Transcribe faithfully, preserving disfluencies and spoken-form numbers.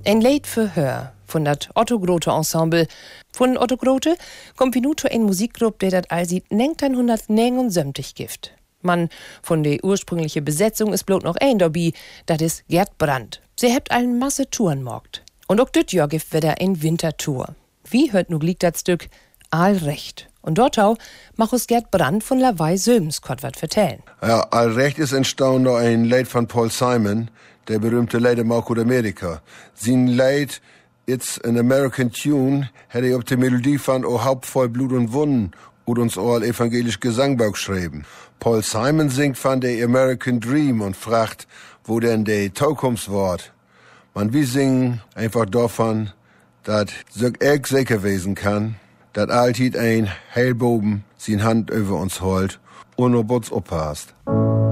Ein Lied für Hör von dat Otto Grote Ensemble. Von Otto Grote kommt wie nu zu ein Musikgruppe, der dat all sieht neunzehnhundertneunundsiebzig gift. Man von der ursprünglichen Besetzung ist bloß noch ein dabei, dat is Gerd Brandt. Sie hebt allen Masse Touren morgt. Und auch dit Jahr gibt wieder ein Wintertour. Wie hört nu liegt dat Stück Allrecht. Und dort auch mach uns Gerd Brandt von Lawaai Söms kort wat vertellen. Ja, Allrecht ist entstanden durch ein Lied von Paul Simon, der berühmte Liedermacher aus Amerika. Sein Lied, It's an American Tune, hätte er auf die Melodie von O Haupt voll Blut und Wunden und uns all evangelisch Gesangbuch geschrieben. Paul Simon singt von der American Dream und fragt, wo denn der Zukunft wort. Man, wir singen einfach davon, dass so erg sicher wesen kann, dass alltid ein Heilboben sin Hand über uns holt und ob uns oppasst.